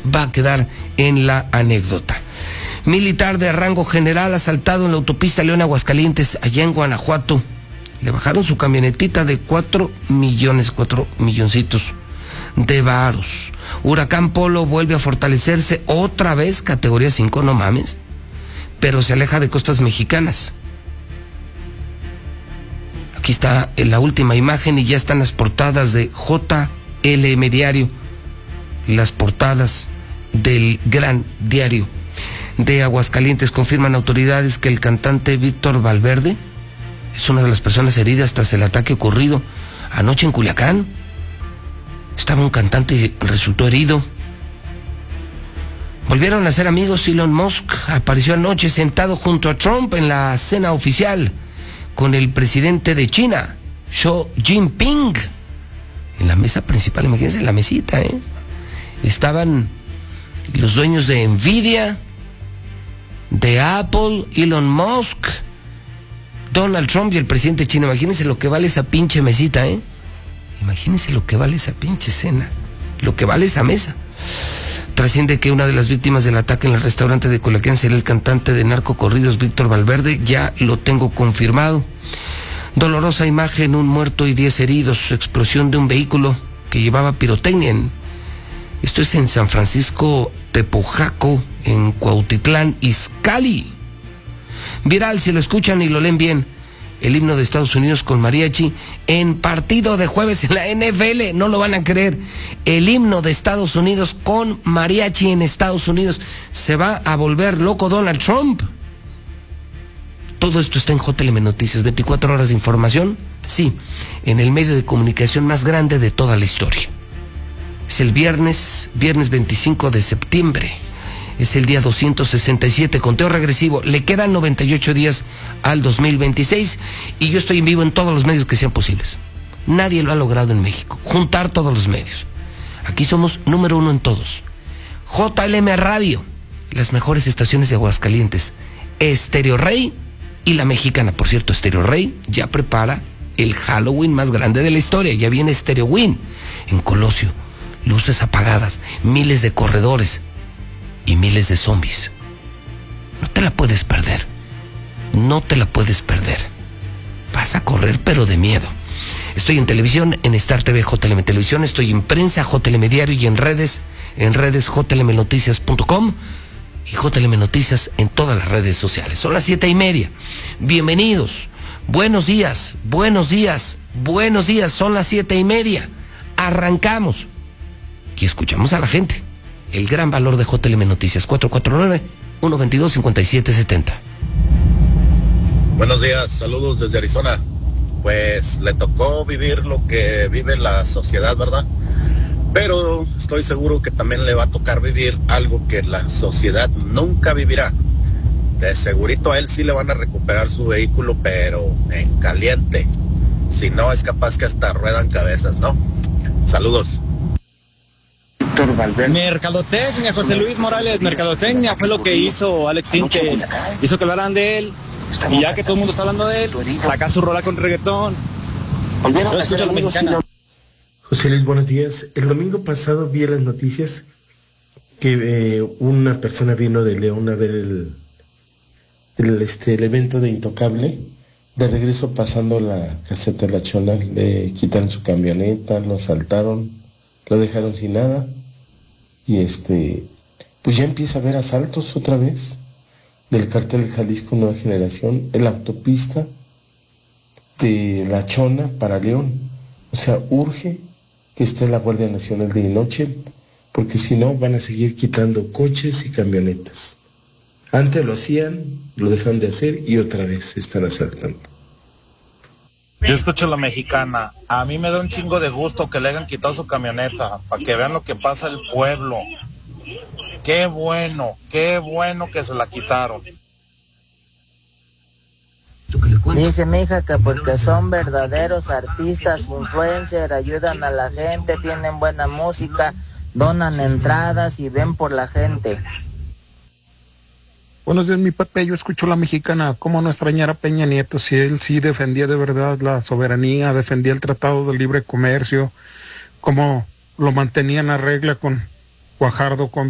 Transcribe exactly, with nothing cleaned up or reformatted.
va a quedar en la anécdota. Militar de rango general asaltado en la autopista León Aguascalientes, allá en Guanajuato. Le bajaron su camionetita de cuatro millones, cuatro milloncitos de varos. Huracán Polo vuelve a fortalecerse otra vez, categoría cinco, no mames, pero se aleja de costas mexicanas. Aquí está en la última imagen y ya están las portadas de J L M Diario, las portadas del gran diario de Aguascalientes. Confirman autoridades que el cantante Víctor Valverde es una de las personas heridas tras el ataque ocurrido anoche en Culiacán. Estaba un cantante y resultó herido. Volvieron a ser amigos. Elon Musk apareció anoche sentado junto a Trump en la cena oficial con el presidente de China, Xi Jinping, en la mesa principal. Imagínense la mesita, ¿eh? Estaban los dueños de Nvidia, de Apple, Elon Musk, Donald Trump y el presidente chino. Imagínense lo que vale esa pinche mesita, ¿eh? Imagínense lo que vale esa pinche cena, lo que vale esa mesa. Trasciende que una de las víctimas del ataque en el restaurante de Culiacán será el cantante de narcocorridos Víctor Valverde. Ya lo tengo confirmado. Dolorosa imagen, un muerto y diez heridos. Explosión de un vehículo que llevaba pirotecnia. Esto es en San Francisco Tepojaco, en Cuautitlán Izcalli. Viral, si lo escuchan y lo leen bien, el himno de Estados Unidos con mariachi en partido de jueves en la N F L. No lo van a creer. El himno de Estados Unidos con mariachi en Estados Unidos. Se va a volver loco Donald Trump. Todo esto está en J L M Noticias. veinticuatro horas de información. Sí, en el medio de comunicación más grande de toda la historia. Es el viernes, viernes veinticinco de septiembre. Es el día doscientos sesenta y siete, conteo regresivo. Le quedan noventa y ocho días al dos mil veintiséis y yo estoy en vivo en todos los medios que sean posibles. Nadie lo ha logrado en México, juntar todos los medios. Aquí somos número uno en todos. J L M Radio, las mejores estaciones de Aguascalientes, Estéreo Rey y La Mexicana. Por cierto, Estéreo Rey ya prepara el Halloween más grande de la historia. Ya viene Estéreo Win en Colosio. Luces apagadas, miles de corredores y miles de zombies. No te la puedes perder. No te la puedes perder. Vas a correr, pero de miedo. Estoy en televisión, en Star T V, J L M Televisión. Estoy en prensa, J L M Diario, y en redes, en redes J L M Noticias punto com y J L M Noticias en todas las redes sociales. Son las siete y media. Bienvenidos. Buenos días, buenos días, buenos días. Son las siete y media. Arrancamos. Y escuchamos a la gente. El gran valor de J L M Noticias, cuatro cuatro nueve, uno dos dos, cinco siete siete cero. Buenos días, saludos desde Arizona. Pues le tocó vivir lo que vive la sociedad, ¿verdad? Pero estoy seguro que también le va a tocar vivir algo que la sociedad nunca vivirá. De segurito a él sí le van a recuperar su vehículo, pero en caliente. Si no, es capaz que hasta ruedan cabezas, ¿no? Saludos. Mercadotecnia, José Luis Morales, mercadotecnia fue lo que hizo Alex Sinch, que hizo que hablaran de él, y ya que todo el mundo está hablando de él, saca su rola con reggaetón. Yo escucho a La Mexicana. José Luis, buenos días. El domingo pasado vi en las noticias que eh, una persona vino de León a ver el, el, este, el evento de Intocable. De regreso, pasando la caseta de La Chona, le quitaron su camioneta, lo asaltaron, lo dejaron sin nada. Y este, pues ya empieza a haber asaltos otra vez del cártel Jalisco Nueva Generación en la autopista de La Chona para León. O sea, urge que esté la Guardia Nacional de noche, porque si no van a seguir quitando coches y camionetas. Antes lo hacían, lo dejan de hacer y otra vez están asaltando. Yo escucho La Mexicana. A mí me da un chingo de gusto que le hayan quitado su camioneta, para que vean lo que pasa el pueblo. Qué bueno, qué bueno que se la quitaron. Dice mi hija que porque son verdaderos artistas, influencers, ayudan a la gente, tienen buena música, donan entradas y ven por la gente. Buenos días, mi Pepe, yo escucho La Mexicana. ¿Cómo no extrañar a Peña Nieto si él sí defendía de verdad la soberanía, defendía el Tratado de Libre Comercio, cómo lo mantenían a regla con Guajardo, con